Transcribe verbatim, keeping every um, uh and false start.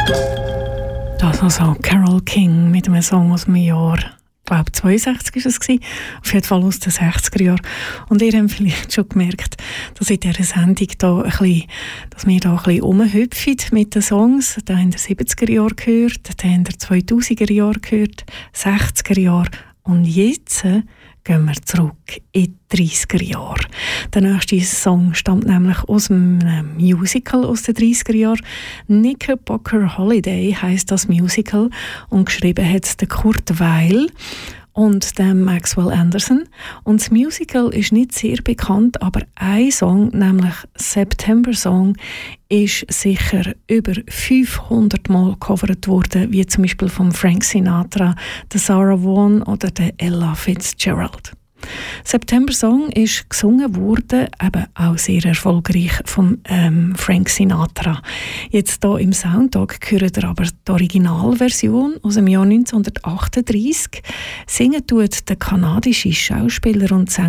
Das also Carole King mit einem Song aus dem Jahr, ich glaube zweiundsechzig war es, auf jeden Fall aus den sechziger Jahren. Und ihr habt vielleicht schon gemerkt, dass in dieser Sendung da ein bisschen, dass wir da ein bisschen rumhüpfen mit den Songs. Da haben wir siebziger Jahre gehört, da haben wir zweitausender Jahre gehört, sechziger Jahre und jetzt gehen wir zurück in die dreissiger Jahre. Der nächste Song stammt nämlich aus einem Musical aus den dreissiger Jahren. Knickerbocker Holiday heisst das Musical und geschrieben hat es der Kurt Weill und der Maxwell Anderson. Und das Musical ist nicht sehr bekannt, aber ein Song, nämlich September Song, ist sicher über fünfhundert Mal gecovert worden, wie zum Beispiel von Frank Sinatra, der Sarah Vaughan oder der Ella Fitzgerald. September Song ist gesungen worden, eben auch sehr erfolgreich von ähm, Frank Sinatra. Jetzt hier im Soundtrack hören ihr aber die Originalversion aus dem Jahr neunzehnhundertachtunddreissig. Singen tut der kanadische Schauspieler und Sänger